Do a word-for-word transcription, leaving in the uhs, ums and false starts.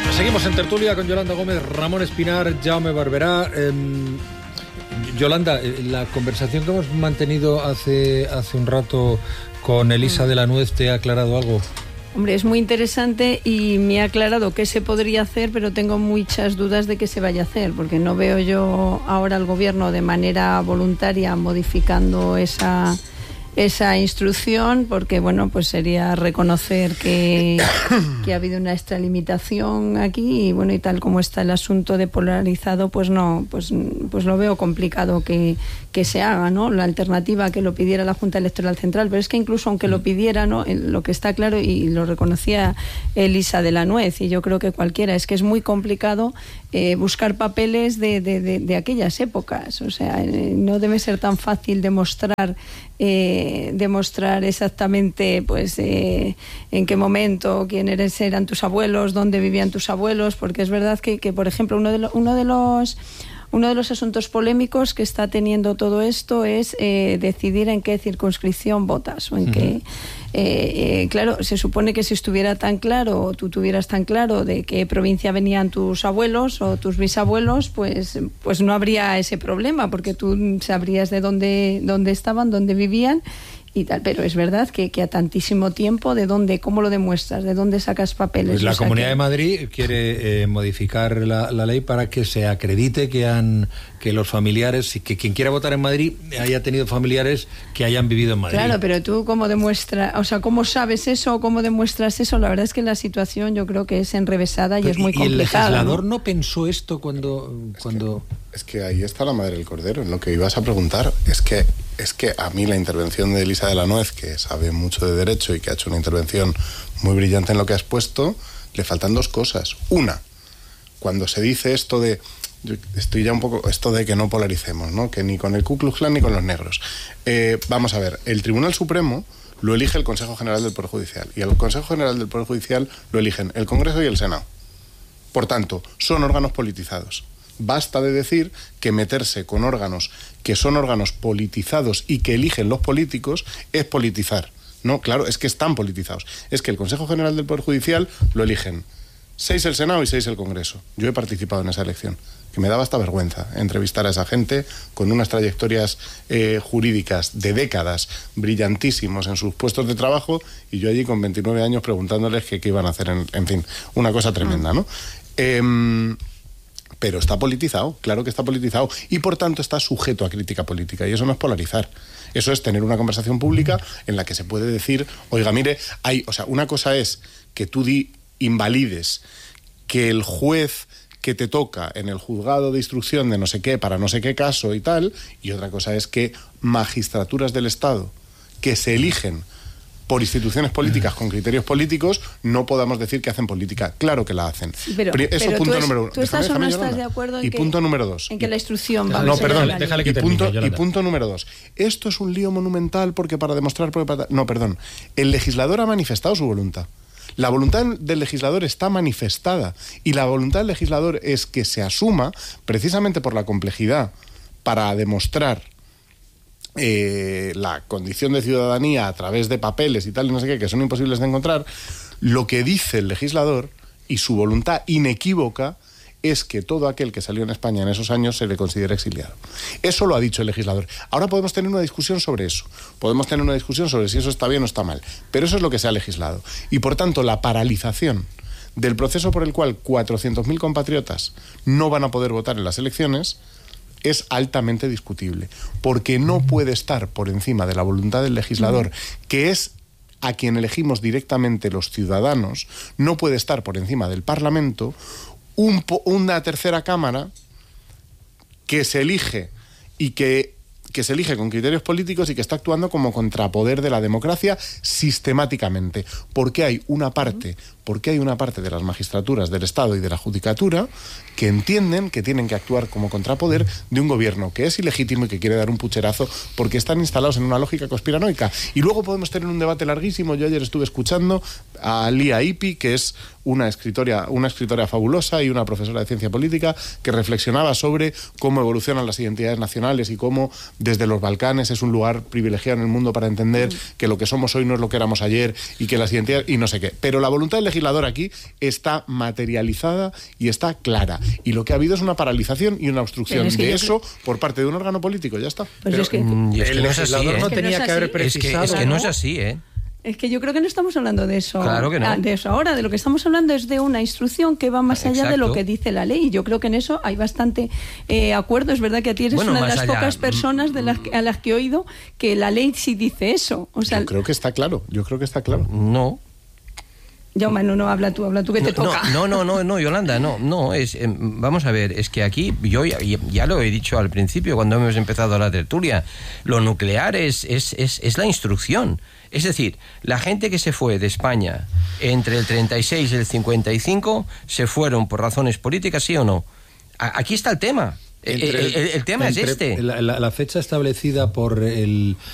Seguimos en tertulia con Yolanda Gómez, Ramón Espinar, Jaume Barberá. Eh, Yolanda, la conversación que hemos mantenido hace, hace un rato con Elisa de la Nuez, ¿te ha aclarado algo? Hombre, es muy interesante y me ha aclarado qué se podría hacer, pero tengo muchas dudas de qué se vaya a hacer, porque no veo yo ahora al gobierno de manera voluntaria modificando esa... esa instrucción, porque bueno, pues sería reconocer que, que ha habido una extralimitación aquí y bueno, y tal como está el asunto de polarizado, pues no, pues, pues lo veo complicado que, que se haga, ¿no? La alternativa que lo pidiera la Junta Electoral Central, pero es que incluso aunque lo pidiera, ¿no? Lo que está claro, y lo reconocía Elisa de la Nuez, y yo creo que cualquiera, es que es muy complicado eh, buscar papeles de, de, de, de aquellas épocas, o sea, eh, no debe ser tan fácil demostrar Eh, demostrar exactamente pues eh, en qué momento, quiénes eran tus abuelos, dónde vivían tus abuelos, porque es verdad que, que por ejemplo, uno de, lo, uno de los uno de los asuntos polémicos que está teniendo todo esto es eh, decidir en qué circunscripción votas o en uh-huh. qué eh, eh, claro, se supone que si estuviera tan claro, o tú tuvieras tan claro de qué provincia venían tus abuelos o tus bisabuelos, pues, pues no habría ese problema, porque tú sabrías de dónde, dónde estaban, dónde vivían y tal, pero es verdad que, que a tantísimo tiempo, ¿de dónde, cómo lo demuestras? ¿De dónde sacas papeles? Pues la o sea, Comunidad que... de Madrid quiere eh, modificar la, la ley para que se acredite que han que los familiares, que quien quiera votar en Madrid haya tenido familiares que hayan vivido en Madrid. Claro, pero tú cómo demuestras, o sea, cómo sabes eso o cómo demuestras eso. La verdad es que la situación yo creo que es enrevesada y pero, es muy ¿y complicada. ¿Y el legislador ¿no? no pensó esto cuando...? Es, cuando... que, es que ahí está la madre del cordero. En lo que ibas a preguntar es que es que a mí la intervención de Elisa de la Nuez, que sabe mucho de derecho y que ha hecho una intervención muy brillante en lo que has puesto, le faltan dos cosas. Una, cuando se dice esto de... Yo estoy ya un poco... Esto de que no polaricemos, ¿no? Que ni con el Ku Klux Klan ni con los negros. Eh, vamos a ver, el Tribunal Supremo lo elige el Consejo General del Poder Judicial. Y el Consejo General del Poder Judicial lo eligen el Congreso y el Senado. Por tanto, son órganos politizados. Basta de decir que meterse con órganos que son órganos politizados y que eligen los políticos es politizar. No, claro, es que están politizados. Es que el Consejo General del Poder Judicial lo eligen seis el Senado y seis el Congreso. Yo he participado en esa elección, que me daba hasta vergüenza entrevistar a esa gente con unas trayectorias eh, jurídicas de décadas, brillantísimos en sus puestos de trabajo, y yo allí con veintinueve años preguntándoles qué, qué iban a hacer, en, en fin, una cosa tremenda, ¿no? Eh, pero está politizado, claro que está politizado, y por tanto está sujeto a crítica política, y eso no es polarizar. Eso es tener una conversación pública en la que se puede decir, oiga, mire, hay, o sea, una cosa es que tú di, invalides que el juez que te toca en el juzgado de instrucción de no sé qué, para no sé qué caso y tal, y otra cosa es que magistraturas del Estado que se eligen por instituciones políticas con criterios políticos no podamos decir que hacen política. Claro que la hacen. Sí, pero, Eso pero punto tú, número uno. ¿Tú estás déjame, o no déjame, estás de acuerdo en y que, punto número dos. en que la instrucción y, va no, a ser perdón, la déjale que y, termine, punto, y punto número dos. Esto es un lío monumental porque para demostrar... Porque para, no, perdón. El legislador ha manifestado su voluntad. La voluntad del legislador está manifestada y la voluntad del legislador es que se asuma, precisamente por la complejidad, para demostrar eh, la condición de ciudadanía a través de papeles y tal, y no sé qué, que son imposibles de encontrar, lo que dice el legislador y su voluntad inequívoca es que todo aquel que salió en España en esos años se le considera exiliado. Eso lo ha dicho el legislador. Ahora podemos tener una discusión sobre eso. Podemos tener una discusión sobre si eso está bien o está mal. Pero eso es lo que se ha legislado. Y por tanto, la paralización del proceso por el cual cuatrocientos mil compatriotas no van a poder votar en las elecciones es altamente discutible. Porque no puede estar por encima de la voluntad del legislador, que es a quien elegimos directamente los ciudadanos, no puede estar por encima del Parlamento Un, una tercera cámara que se elige y que, que se elige con criterios políticos y que está actuando como contrapoder de la democracia sistemáticamente, porque hay una parte, porque hay una parte de las magistraturas del Estado y de la judicatura que entienden que tienen que actuar como contrapoder de un gobierno que es ilegítimo y que quiere dar un pucherazo porque están instalados en una lógica conspiranoica. Y luego podemos tener un debate larguísimo. Yo ayer estuve escuchando a Lia Ipi, que es una escritora, una escritora fabulosa y una profesora de ciencia política que reflexionaba sobre cómo evolucionan las identidades nacionales y cómo desde los Balcanes es un lugar privilegiado en el mundo para entender que lo que somos hoy no es lo que éramos ayer y que las identidades y no sé qué. Pero la voluntad del legislador aquí está materializada y está clara. Y lo que ha habido es una paralización y una obstrucción es que de eso creo... por parte de un órgano político. Ya está. Pues Pero, es que, y es que el no es así, ¿eh? no tenía no es que haber así. precisado. Es que, es que no es así, ¿eh? Es que yo creo que no estamos hablando de eso, claro que no. de eso ahora. De lo que estamos hablando es de una instrucción que va más allá Exacto. de lo que dice la ley. Y yo creo que en eso hay bastante eh, acuerdo. Es verdad que a ti eres bueno, una de las allá. pocas personas de las que, a las que he oído que la ley sí dice eso. O sea, yo creo que está claro. Yo creo que está claro. No. Jaume, no, no, habla tú, habla tú que te no, toca. No, no, no, no, Yolanda, no, no, es, eh, vamos a ver, es que aquí, yo ya, ya lo he dicho al principio cuando hemos empezado la tertulia, lo nuclear es, es, es, es la instrucción. Es decir, la gente que se fue de España entre el treinta y seis y el cincuenta y cinco se fueron por razones políticas, ¿sí o no? A, aquí está el tema. El, el, el, el tema entre, es este. La, la, la fecha establecida por el